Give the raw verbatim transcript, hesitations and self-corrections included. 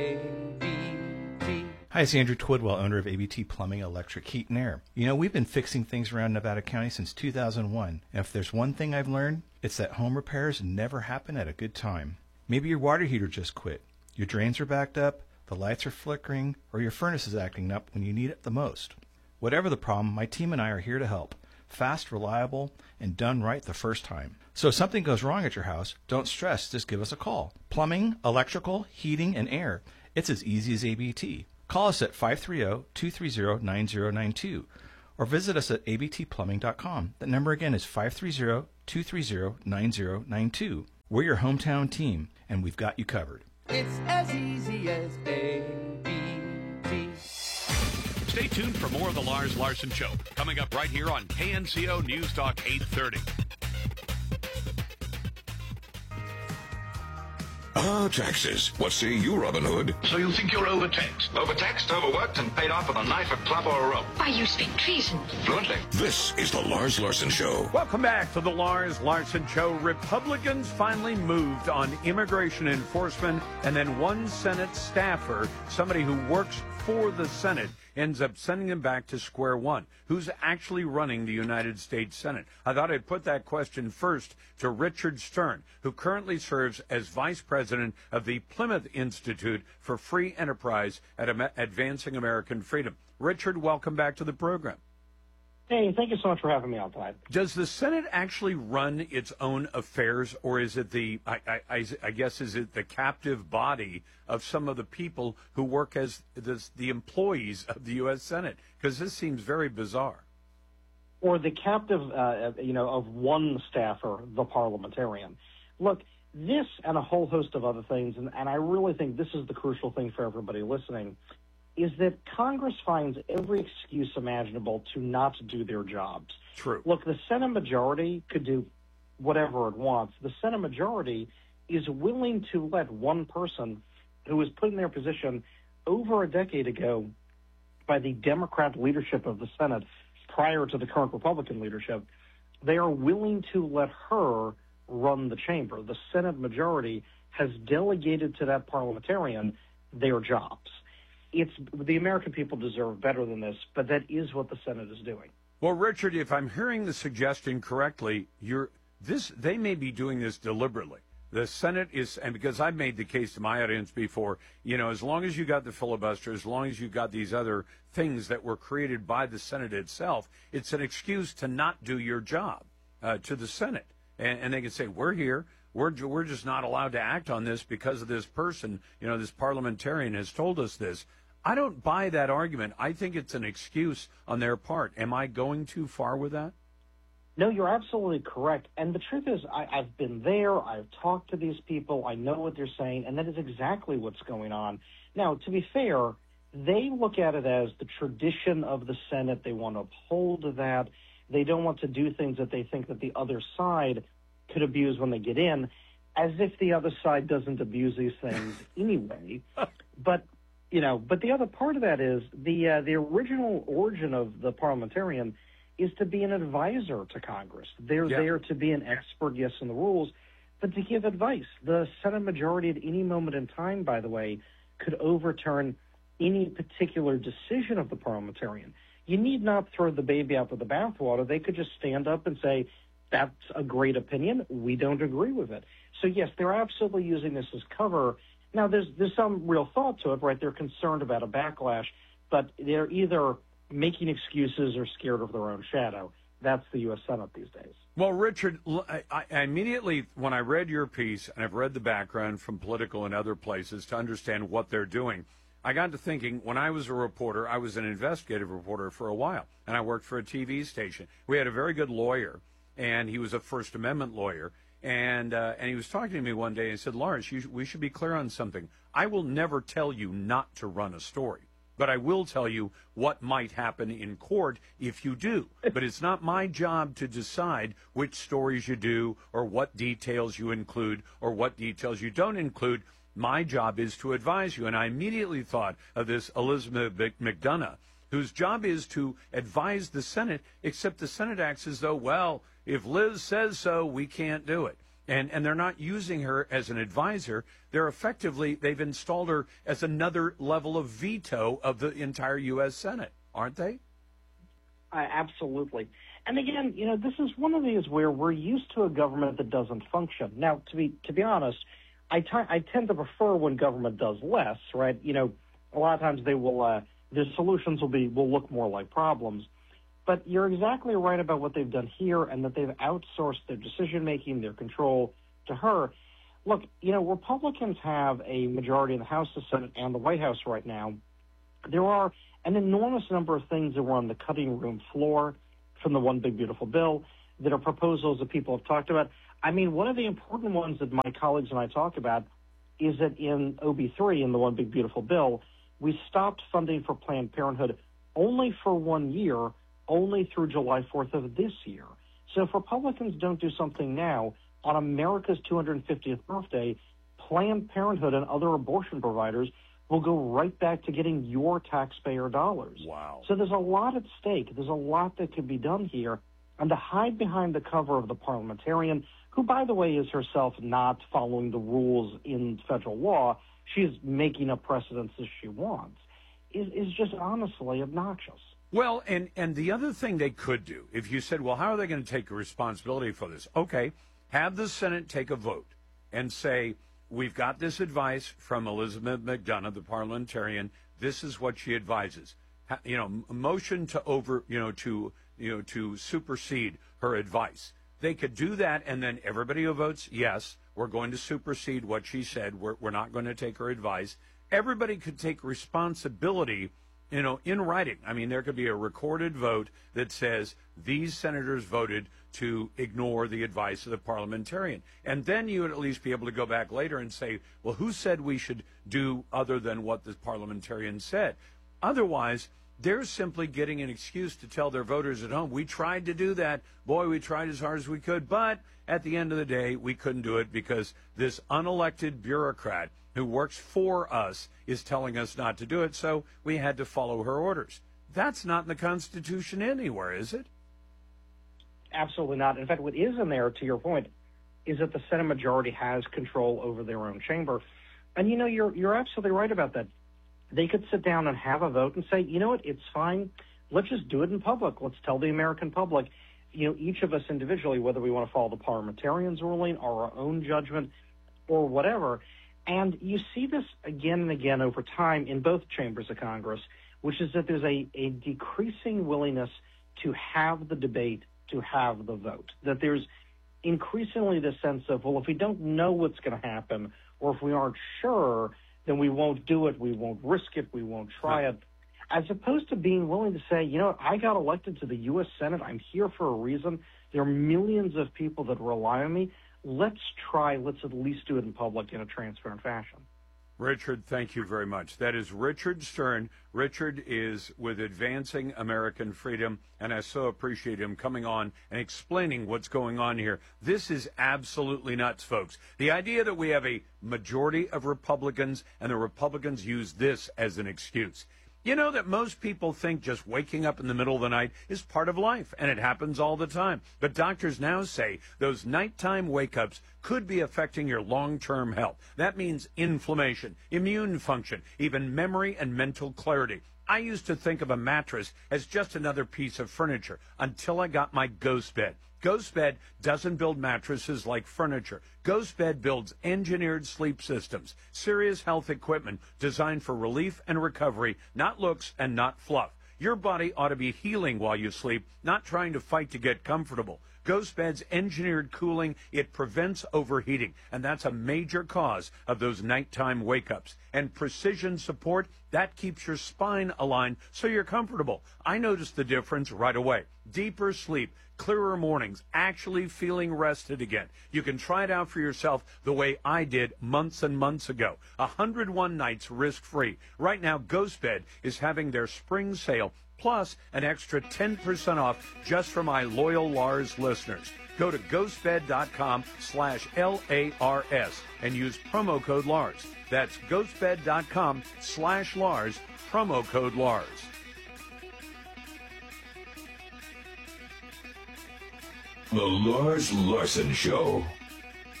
Hi, it's Andrew Twidwell, owner of A B T Plumbing, Electric, Heat, and Air. You know, we've been fixing things around Nevada County since two thousand one, and if there's one thing I've learned, it's that home repairs never happen at a good time. Maybe your water heater just quit, your drains are backed up, the lights are flickering, or your furnace is acting up when you need it the most. Whatever the problem, my team and I are here to help. Fast, reliable, and done right the first time. So if something goes wrong at your house, don't stress, just give us a call. Plumbing, electrical, heating, and air. It's as easy as A B T. Call us at five three zero, two three zero, nine zero nine two or visit us at A B T plumbing dot com. That number again is five three zero, two three zero, nine zero nine two. We're your hometown team, and we've got you covered. It's as easy as A B T. Stay tuned for more of the Lars Larson Show, coming up right here on K N C O News Talk eight thirty. Ah, taxes. What say you, Robin Hood? So you think you're overtaxed? Overtaxed, overworked, and paid off with a knife, a club, or a rope. Why, you speak treason. Fluently. This is the Lars Larson Show. Welcome back to the Lars Larson Show. Republicans finally moved on immigration enforcement, and then one Senate staffer, somebody who works for the Senate, ends up sending him back to square one. Who's actually running the United States Senate? I thought I'd put that question first to Richard Stern, who currently serves as vice president of the Plymouth Institute for Free Enterprise at Am- Advancing American Freedom. Richard, welcome back to the program. Hey, thank you so much for having me on tonight. Does the Senate actually run its own affairs, or is it the, I, I, I guess, is it the captive body of some of the people who work as the, the employees of the U S Senate? Because this seems very bizarre. Or the captive, uh, you know, of one staffer, the parliamentarian. Look, this and a whole host of other things, and, and I really think this is the crucial thing for everybody listening, is that Congress finds every excuse imaginable to not do their jobs. True. Look, the Senate majority could do whatever it wants. The Senate majority is willing to let one person who was put in their position over a decade ago by the Democrat leadership of the Senate prior to the current Republican leadership, they are willing to let her run the chamber. The Senate majority has delegated to that parliamentarian their jobs. It's the American people deserve better than this, but that is what the Senate is doing. Well, Richard, if I'm hearing the suggestion correctly, you're this they may be doing this deliberately. The Senate is, and because I've made the case to my audience before, you know, as long as you got the filibuster, as long as you got these other things that were created by the Senate itself, it's an excuse to not do your job uh, to the Senate. And, and they can say, we're here. We're, we're just not allowed to act on this because of this person, you know, this parliamentarian has told us this. I don't buy that argument. I think it's an excuse on their part. Am I going too far with that? No, you're absolutely correct. And the truth is, I, I've been there. I've talked to these people. I know what they're saying, and that is exactly what's going on. Now, to be fair, they look at it as the tradition of the Senate. They want to uphold that. They don't want to do things that they think that the other side could abuse when they get in, as if the other side doesn't abuse these things anyway. But you know, but the other part of that is the uh, the original origin of the parliamentarian is to be an advisor to Congress. They're yeah. there to be an expert, yes, in the rules, but to give advice. The Senate majority at any moment in time, by the way, could overturn any particular decision of the parliamentarian. You need not throw the baby out with the bathwater. They could just stand up and say, that's a great opinion. We don't agree with it. So, yes, they're absolutely using this as cover. Now, there's there's some real thought to it, right? They're concerned about a backlash, but they're either making excuses or scared of their own shadow. That's the U S Senate these days. Well, Richard, I, I immediately, when I read your piece, and I've read the background from Political and other places to understand what they're doing, I got to thinking, when I was a reporter, I was an investigative reporter for a while, and I worked for a T V station. We had a very good lawyer, and he was a First Amendment lawyer. And uh, and he was talking to me one day and said, Lawrence, you, we should be clear on something. I will never tell you not to run a story, but I will tell you what might happen in court if you do. But it's not my job to decide which stories you do or what details you include or what details you don't include. My job is to advise you. And I immediately thought of this Elizabeth McDonough, whose job is to advise the Senate, except the Senate acts as though, well, if Liz says so, we can't do it. And, and they're not using her as an advisor. They're effectively, they've installed her as another level of veto of the entire U S Senate, aren't they? Uh, absolutely. And again, you know, this is one of these where we're used to a government that doesn't function. Now, to be to be honest, I, t- I tend to prefer when government does less, right? You know, a lot of times they will, uh, the solutions will be, will look more like problems. But you're exactly right about what they've done here and that they've outsourced their decision-making, their control to her. Look, you know, Republicans have a majority in the House, the Senate, and the White House right now. There are an enormous number of things that were on the cutting room floor from the One Big Beautiful Bill that are proposals that people have talked about. I mean, one of the important ones that my colleagues and I talk about is that in O B three, in the One Big Beautiful Bill, we stopped funding for Planned Parenthood only for one year, only through July fourth of this year. So if Republicans don't do something now, on America's two hundred fiftieth birthday, Planned Parenthood and other abortion providers will go right back to getting your taxpayer dollars. Wow. So there's a lot at stake. There's a lot that could be done here. And to hide behind the cover of the parliamentarian, who, by the way, is herself not following the rules in federal law, she's making up precedents as she wants, is, is just honestly obnoxious. Well, and, and the other thing they could do, if you said, well, how are they going to take responsibility for this? Okay, have the Senate take a vote and say, we've got this advice from Elizabeth McDonough, the parliamentarian. This is what she advises. Ha, you know, a motion to over, you know, to, you know, to supersede her advice. They could do that, and then everybody who votes yes, we're going to supersede what she said. We're, we're not going to take her advice. Everybody could take responsibility, you know, in writing. I mean, there could be a recorded vote that says these senators voted to ignore the advice of the parliamentarian. And then you would at least be able to go back later and say, well, who said we should do other than what the parliamentarian said? Otherwise, they're simply getting an excuse to tell their voters at home, we tried to do that. Boy, we tried as hard as we could. But at the end of the day, we couldn't do it because this unelected bureaucrat who works for us is telling us not to do it. So we had to follow her orders. That's not in the Constitution anywhere, is it? Absolutely not. In fact, what is in there, to your point, is that the Senate majority has control over their own chamber. And, you know, you're you're absolutely right about that. They could sit down and have a vote and say, you know what, it's fine. Let's just do it in public. Let's tell the American public, you know, each of us individually, whether we want to follow the parliamentarian's ruling or our own judgment or whatever. And you see this again and again over time in both chambers of Congress, which is that there's a, a decreasing willingness to have the debate, to have the vote, that there's increasingly the sense of, well, if we don't know what's going to happen or if we aren't sure, then we won't do it, we won't risk it, we won't try it, as opposed to being willing to say, you know, I got elected to the U S Senate, I'm here for a reason, there are millions of people that rely on me, let's try, let's at least do it in public in a transparent fashion. Richard, thank you very much. That is Richard Stern. Richard is with Advancing American Freedom, and I so appreciate him coming on and explaining what's going on here. This is absolutely nuts, folks. The idea that we have a majority of Republicans and the Republicans use this as an excuse. You know that most people think just waking up in the middle of the night is part of life, and it happens all the time. But doctors now say those nighttime wake-ups could be affecting your long-term health. That means inflammation, immune function, even memory and mental clarity. I used to think of a mattress as just another piece of furniture until I got my Ghost Bed. Ghost Bed doesn't build mattresses like furniture. Ghost Bed builds engineered sleep systems, serious health equipment designed for relief and recovery, not looks and not fluff. Your body ought to be healing while you sleep, not trying to fight to get comfortable. Ghost Bed's engineered cooling, it prevents overheating, and that's a major cause of those nighttime wake-ups. And precision support, that keeps your spine aligned so you're comfortable. I noticed the difference right away. Deeper sleep, clearer mornings, actually feeling rested again. You can try it out for yourself the way I did months and months ago. one hundred one nights risk-free. Right now, Ghost Bed is having their spring sale, plus an extra ten percent off just for my loyal Lars listeners. Go to ghostbed.com slash L-A-R-S and use promo code Lars. That's ghostbed.com slash Lars, promo code Lars. The Lars Larson Show.